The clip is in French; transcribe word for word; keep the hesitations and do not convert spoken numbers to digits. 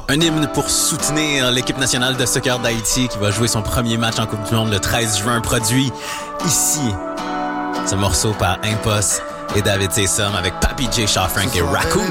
Un hymne pour soutenir l'équipe nationale de soccer d'Haïti qui va jouer son premier match en Coupe du Monde le treize juin, produit ici. Ce morceau par Impost et David Tessom avec Papi J. Shaw Frank et Raccoon.